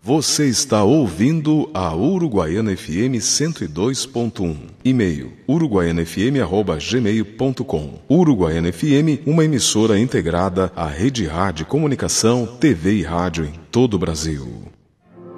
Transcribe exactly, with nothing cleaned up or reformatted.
Você está ouvindo a Uruguaiana F M cento e dois ponto um. E-mail uruguaiana f m arroba gmail ponto com. Uruguaiana F M, uma emissora integrada à Rede Rádio Comunicação, T V e Rádio em todo o Brasil.